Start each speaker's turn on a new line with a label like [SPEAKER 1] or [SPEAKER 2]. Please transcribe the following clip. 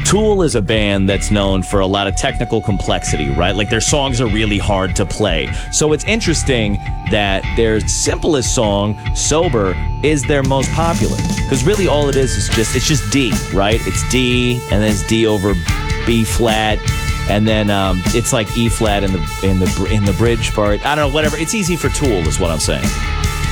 [SPEAKER 1] Tool is a band that's known for a lot of technical complexity, right? Like their songs are really hard to play. So it's interesting that their simplest song, Sober, is their most popular. Because really all it is it's just D, right? It's D, and then it's D over B flat, and then it's like E flat in the bridge part. I don't know, whatever. It's easy for Tool is what I'm saying.